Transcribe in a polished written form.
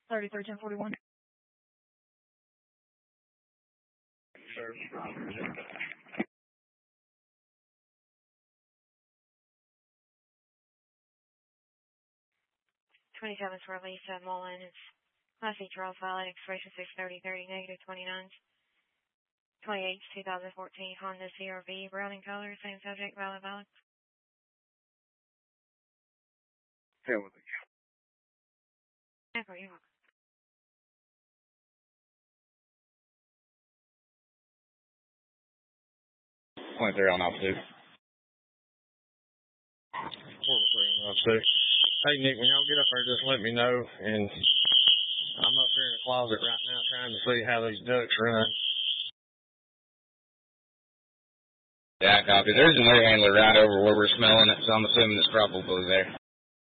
331041. Sure. 27th for Lisa Mullen. It's Class C Charles Violet, expiration 6/30/30, -29. 28, 2014 Honda CRV, brown in color, same subject, valid. Hell with it. Yeah, for you. Point there on altitude. 403 on altitude. Hey, Nick, when y'all get up there, just let me know. And I'm up here in the closet right now trying to see how these ducks run. Yeah, copy. There's an air handler right over where we're smelling it, so I'm assuming it's probably there.